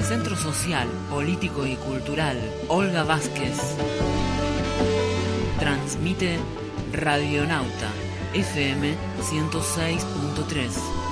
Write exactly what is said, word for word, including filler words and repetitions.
Centro Social, Político y Cultural Olga Vázquez transmite Radionauta F M ciento seis punto tres.